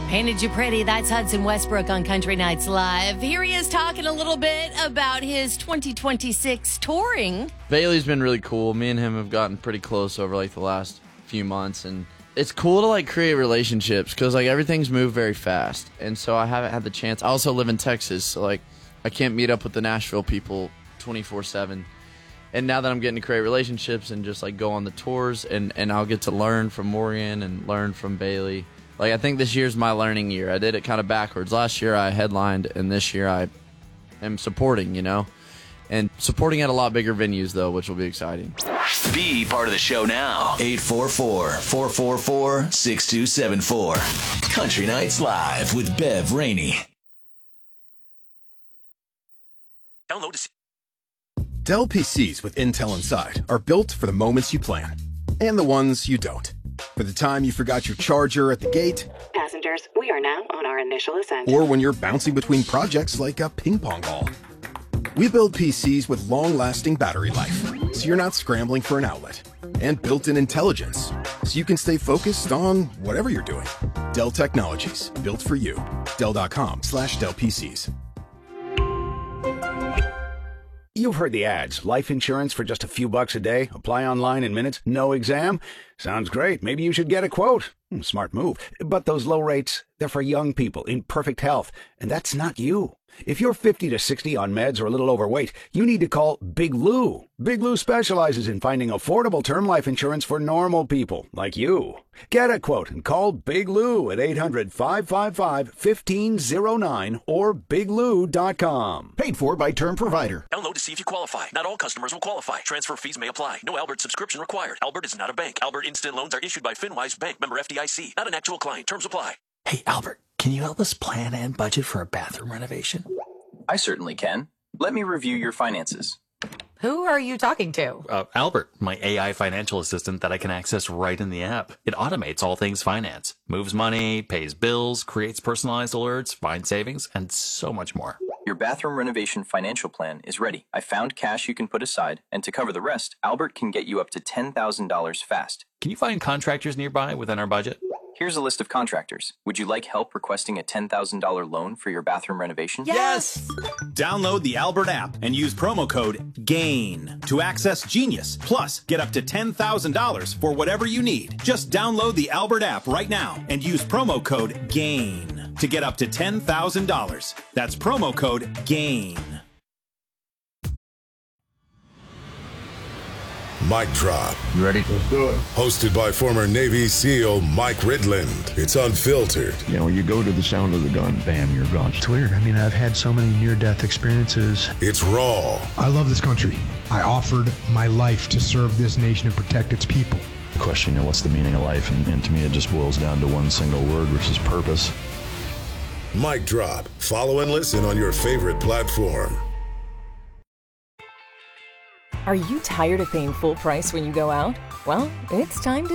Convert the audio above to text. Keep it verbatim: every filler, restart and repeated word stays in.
Painted you pretty. That's Hudson Westbrook on Country Nights Live. Here he is talking a little bit about his twenty twenty-six touring. Bailey's been really cool. Me and him have gotten pretty close over like the last few months, and it's cool to like create relationships because like everything's moved very fast, and so I haven't had the chance. I also live in Texas, so like I can't meet up with the Nashville people twenty-four seven. And now that I'm getting to create relationships and just like go on the tours, and, and I'll get to learn from Morgan and learn from Bailey. Like I think this year's my learning year. I did it kind of backwards. Last year I headlined, and this year I am supporting, you know? And supporting at a lot bigger venues, though, which will be exciting. Be part of the show now. eight four four, four four four, six two seven four. Country Nights Live with Bev Rainey. Download to see. Dell P Cs with Intel inside are built for the moments you plan and the ones you don't. For the time you forgot your charger at the gate. Passengers, we are now on our initial ascent. Or when you're bouncing between projects like a ping pong ball. We build P Cs with long-lasting battery life, so you're not scrambling for an outlet. And built-in intelligence, so you can stay focused on whatever you're doing. Dell Technologies, built for you. Dell.com slash Dell PCs. You've heard the ads. Life insurance for just a few bucks a day. Apply online in minutes. No exam. Sounds great. Maybe you should get a quote. Hmm, smart move. But those low rates, they're for young people in perfect health. And that's not you. If you're fifty to sixty on meds or a little overweight, you need to call Big Lou. Big Lou specializes in finding affordable term life insurance for normal people like you. Get a quote and call Big Lou at eight hundred, five five five, one five zero nine or big lou dot com. Paid for by Term Provider. Download to see if you qualify. Not all customers will qualify. Transfer fees may apply. No Albert subscription required. Albert is not a bank. Albert Instant Loans are issued by FinWise Bank, member F D I C. Not an actual client. Terms apply. Hey, Albert, can you help us plan and budget for a bathroom renovation? I certainly can. Let me review your finances. Who are you talking to? Uh, Albert, my A I financial assistant that I can access right in the app. It automates all things finance, moves money, pays bills, creates personalized alerts, finds savings, and so much more. Your bathroom renovation financial plan is ready. I found cash you can put aside, and to cover the rest, Albert can get you up to ten thousand dollars fast. Can you find contractors nearby within our budget? Here's a list of contractors. Would you like help requesting a ten thousand dollars loan for your bathroom renovation? Yes! Download the Albert app and use promo code GAIN to access Genius. Plus, get up to ten thousand dollars for whatever you need. Just download the Albert app right now and use promo code GAIN to get up to ten thousand dollars. That's promo code GAIN. Mic Drop. You ready? Let's do it. Hosted by former Navy SEAL Mike Ridland. It's unfiltered. You know, you go to the sound of the gun, bam, you're gone. It's weird. I mean, I've had so many near-death experiences. It's raw. I love this country. I offered my life to serve this nation and protect its people. The question, you know, what's the meaning of life? And, and to me, it just boils down to one single word, which is purpose. Mic Drop. Follow and listen on your favorite platform. Are you tired of paying full price when you go out? Well, it's time to